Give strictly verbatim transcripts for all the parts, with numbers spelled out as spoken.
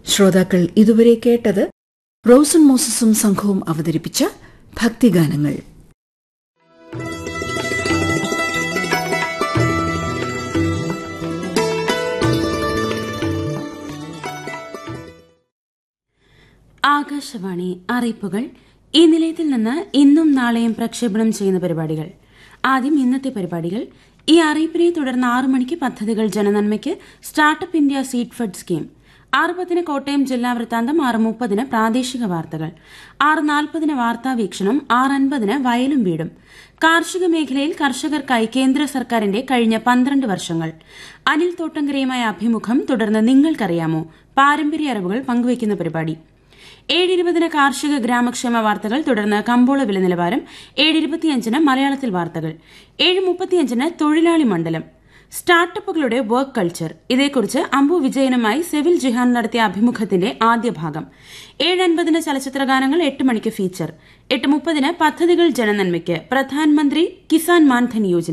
ശ്രോതാക്കൾ ഇതുവരെ കേട്ടത് റോസൻ മോസസും സംഘവും അവതരിപ്പിച്ച ഭക്തിഗാനങ്ങൾ. ആകാശവാണി അറിയിപ്പുകൾ. ഈ നിലയത്തിൽ നിന്ന് ഇന്നും നാളെയും പ്രക്ഷേപണം ചെയ്യുന്ന പരിപാടികൾ. ആദ്യം ഇന്നത്തെ പരിപാടികൾ. ഈ അറിയിപ്പിനെ തുടർന്ന് ആറു മണിക്ക് പദ്ധതികൾ ജനനന്മയ്ക്ക് startup India seed fund scheme. ആറ് പത്തിന് കോട്ടയം ജില്ലാ വൃത്താന്തം, ആറ് മുപ്പതിന് പ്രാദേശിക വാർത്തകൾ, ആറ് നാൽപ്പതിന് വാർത്താ വീക്ഷണം, ആറ് അൻപതിന് വയലും വീടും. കാർഷിക മേഖലയിൽ കർഷകർക്കായി കേന്ദ്ര സർക്കാരിന്റെ കഴിഞ്ഞ പന്ത്രണ്ട് വർഷങ്ങൾ. അനിൽ തോട്ടങ്കരയുമായ അഭിമുഖം. തുടർന്ന് നിങ്ങൾക്കറിയാമോ, പാരമ്പര്യ അറിവുകൾ പങ്കുവയ്ക്കുന്ന പരിപാടി. ഏഴ് ഇരുപതിന് കാർഷിക ഗ്രാമക്ഷേമ വാർത്തകൾ. തുടർന്ന് കമ്പോള വില നിലവാരം. ഏഴ് ഇരുപത്തിയഞ്ചിന് മലയാളത്തിൽ വാർത്തകൾ. ഏഴ് മുപ്പത്തിയഞ്ചിന് തൊഴിലാളി മണ്ഡലം, സ്റ്റാർട്ടപ്പുകളുടെ വർക്ക് കൾച്ചർ. ഇതേക്കുറിച്ച് അംബു വിജയനുമായി സെവിൽ ജിഹാൻ നടത്തിയ അഭിമുഖത്തിന്റെ ആദ്യ ഭാഗം. ഏഴ് അൻപതിന് ചലച്ചിത്ര ഗാനങ്ങൾ. എട്ട് മണിക്ക് ഫീച്ചർ. എട്ട് മുപ്പതിന് പദ്ധതികൾ ജനനന്മയ്ക്ക് പ്രധാനമന്ത്രി കിസാൻ മാൻധൻ യോജന.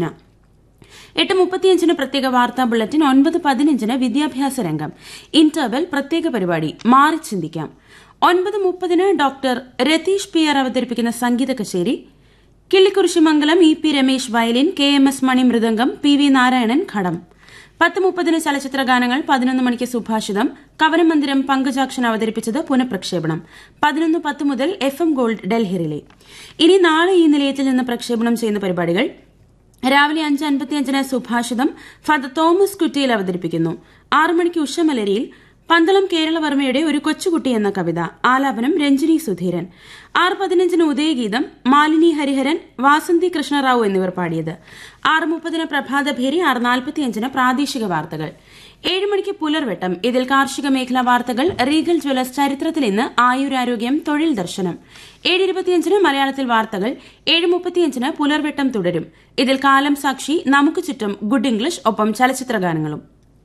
എട്ട് മുപ്പത്തിയഞ്ചിന് പ്രത്യേക വാർത്താ ബുള്ളറ്റിൻ. ഒൻപത് പതിനഞ്ചിന് വിദ്യാഭ്യാസ രംഗം. ഇന്റർവെൽ പ്രത്യേക പരിപാടി മാറി ചിന്തിക്കാം. ഒൻപത് മുപ്പതിന് ഡോക്ടർ രതീഷ് പി ആർ അവതരിപ്പിക്കുന്ന സംഗീത കച്ചേരി. Killikkurissimangalam E P Ramesh violin, K M S മണി മൃദംഗം, പി വി നാരായണൻ ഘടം. പത്ത് മുപ്പതിന് ചലച്ചിത്ര ഗാനങ്ങൾ. പതിനൊന്ന് മണിക്ക് സുഭാഷിതം. കവനമന്ദിരം പങ്കജാക്ഷൻ അവതരിപ്പിച്ചത് പുനഃപ്രക്ഷേപണം. പതിനൊന്ന് പത്ത് മുതൽ എഫ് എം ഗോൾഡ് ഡൽഹിയിലെ. ഇനി നാളെ ഈ നിലയത്തിൽ നിന്ന് പ്രക്ഷേപണം ചെയ്യുന്ന പരിപാടികൾ. രാവിലെ അഞ്ച് അൻപത്തിയഞ്ചിന് സുഭാഷിതം ഫാദർ തോമസ് കുറ്റിയിൽ അവതരിപ്പിക്കുന്നു. ആറു മണിക്ക് ഉഷമലരിയിൽ പന്തളം കേരളവർമ്മയുടെ ഒരു കൊച്ചുകുട്ടി എന്ന കവിത. ആലാപനം രഞ്ജിനി സുധീരൻ. ആറ് പതിനഞ്ചിന് ഉദയഗീതം. മാലിനി ഹരിഹരൻ, വാസന്തി കൃഷ്ണറാവു എന്നിവർ പാടിയത്. ആറ് മുപ്പതിന് പ്രഭാതഭേരി. ആറ് നാൽപ്പത്തിയഞ്ചിന് പ്രാദേശിക വാർത്തകൾ. ഏഴ് മണിക്ക് പുലർവെട്ടം. ഇതിൽ കാർഷിക മേഖലാ വാർത്തകൾ. റീഗൽ ജ്വല്ലേഴ്സ് ചരിത്രത്തിൽ ഇന്ന്, ആയുരാരോഗ്യം, തൊഴിൽ ദർശനം. ഏഴ് ഇരുപത്തിയഞ്ചിന് മലയാളത്തിൽ വാർത്തകൾ. ഏഴ് മുപ്പത്തിയഞ്ചിന് പുലർവെട്ടം തുടരും. ഇതിൽ കാലം സാക്ഷി, നമുക്ക് ചുറ്റും, ഗുഡ് ഇംഗ്ലീഷ്, ഒപ്പം ചലച്ചിത്ര ഗാനങ്ങളും.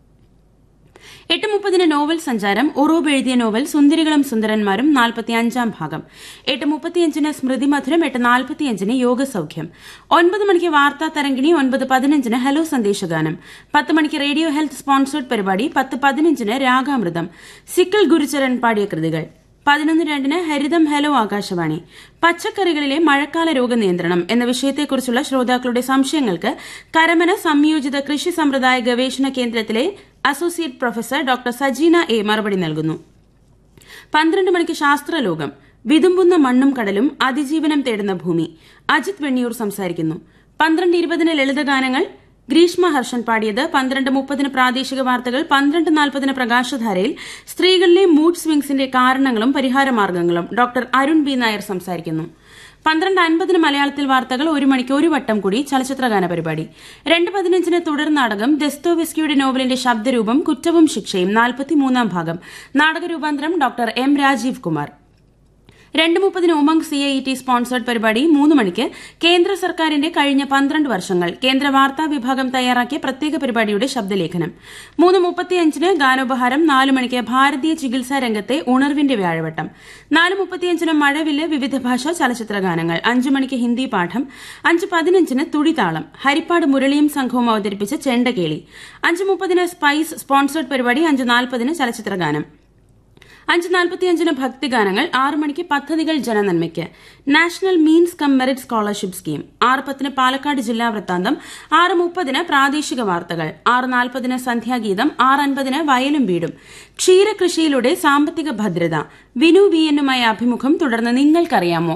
എട്ട് മുപ്പതിന് നോവൽ സഞ്ചാരം. ഉറൂബ് എഴുതിയ നോവൽ സുന്ദരികളും സുന്ദരന്മാരും, നാൽപ്പത്തിയഞ്ചാം ഭാഗം. എട്ട് മുപ്പത്തിയഞ്ചിന് സ്മൃതി മധുരം. എട്ട് നാൽപ്പത്തിയഞ്ചിന് യോഗസൌഖ്യം. ഒൻപത് മണിക്ക് വാർത്താ തരംഗിണി. ഒൻപത് പതിനഞ്ചിന് ഹലോ സന്ദേശഗാനം. പത്ത് മണിക്ക് റേഡിയോ ഹെൽത്ത് സ്പോൺസേഡ് പരിപാടി. പത്ത് പതിനഞ്ചിന് രാഗാമൃതം, സിക്കിൾ ഗുരുചരൻ പാടിയ കൃതികൾ. പതിനൊന്ന് രണ്ടിന് ഹരിതം ഹലോ ആകാശവാണി. പച്ചക്കറികളിലെ മഴക്കാല രോഗനിയന്ത്രണം എന്ന വിഷയത്തെക്കുറിച്ചുള്ള ശ്രോതാക്കളുടെ സംശയങ്ങൾക്ക് കരമന സംയോജിത കൃഷി സമ്പ്രദായ ഗവേഷണ കേന്ദ്രത്തിലെ associate professor doctor Sajina A മറുപടി നൽകുന്നു. പന്ത്രണ്ട് മണിക്ക് ശാസ്ത്രലോകം. വിതുമ്പുന്ന മണ്ണും കടലും, അതിജീവനം തേടുന്ന ഭൂമി. അജിത് വെണ്ണിയൂർ സംസാരിക്കുന്നു. പന്ത്രണ്ട് ഇരുപതിന് ലളിതഗാനങ്ങൾ. ഗ്രീഷ്മ ഹർഷൻ പാടിയത്. പന്ത്രണ്ട് മുപ്പതിന് പ്രാദേശിക വാർത്തകൾ. പന്ത്രണ്ട് നാൽപ്പതിന് പ്രകാശധാരയിൽ സ്ത്രീകളിലെ മൂഡ് സ്വിംഗ്സിന്റെ കാരണങ്ങളും പരിഹാരമാർഗ്ഗങ്ങളും. ഡോക്ടർ അരുൺ ബി നായർ സംസാരിക്കുന്നു. പന്ത്രണ്ട് അൻപതിന് മലയാളത്തിൽ വാർത്തകൾ. ഒരു മണിക്ക് ഒരു വട്ടം കൂടി ചലച്ചിത്രഗാന പരിപാടി. രണ്ട് പതിനഞ്ചിന് തുടർ നാടകം. ദസ്തോവെസ്കിയുടെ നോവലിന്റെ ശബ്ദരൂപം കുറ്റവും ശിക്ഷയും, നാൽപ്പത്തിമൂന്നാം ഭാഗം. നാടകരൂപാന്തരം ഡോക്ടർ എം രാജീവ് കുമാർ. രണ്ട് മുപ്പതിന് Umang C I T sponsored പരിപാടി. മൂന്ന് മണിക്ക് കേന്ദ്ര സർക്കാരിന്റെ കഴിഞ്ഞ പന്ത്രണ്ട് വർഷങ്ങൾ കേന്ദ്ര വാർത്താ വിഭാഗം തയ്യാറാക്കിയ പ്രത്യേക പരിപാടിയുടെ ശബ്ദലേഖനം. മൂന്ന് മുപ്പത്തിയഞ്ചിന് ഗാനോപഹാരം. നാല് മണിക്ക് ഭാരതീയ ചികിത്സാ രംഗത്തെ ഉണർവിന്റെ വ്യാഴവട്ടം. നാല് മുപ്പത്തിയഞ്ചിന് മഴവില്ല്, വിവിധ ഭാഷാ ചലച്ചിത്ര ഗാനങ്ങൾ. അഞ്ചു മണിക്ക് ഹിന്ദി പാഠം. അഞ്ച് പതിനഞ്ചിന് തുടിതാളം. ഹരിപ്പാട് മുരളിയും സംഘവും അവതരിപ്പിച്ച ചെണ്ടകേളി. അഞ്ച് മുപ്പതിന് സ്പൈസ് സ്പോൺസേഡ് പരിപാടി. അഞ്ച് നാൽപ്പതിന് ചലച്ചിത്ര ഗാനം. അഞ്ച് നാൽപ്പത്തിയഞ്ചിന് ഭക്തിഗാനങ്ങൾ. ആറ് മണിക്ക് പദ്ധതികൾ ജനനന്മയ്ക്ക് national means come merit scholarship scheme. ആറ് പത്തിന് പാലക്കാട് ജില്ലാ വൃത്താന്തം. ആറ് മുപ്പതിന് പ്രാദേശിക വാർത്തകൾ. ആറ് നാൽപ്പതിന് സന്ധ്യാഗീതം. ആറ് അൻപതിന് വയലും വീടും. ക്ഷീരകൃഷിയിലൂടെ സാമ്പത്തിക ഭദ്രത. വിനു വി എന്നുമായി അഭിമുഖം. തുടർന്ന് നിങ്ങൾക്കറിയാമോ,